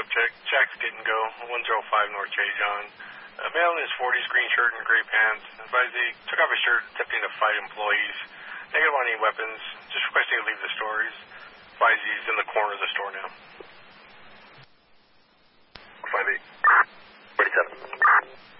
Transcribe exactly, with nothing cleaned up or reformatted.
subject. Jack's didn't go. one oh five North J. John. A male in his forties, green shirt and gray pants. Advised he took off his shirt, attempting to fight employees. Negative on any weapons. Just requesting to leave the stores. Advised he's in the corner of the store now. five eight. forty-seven.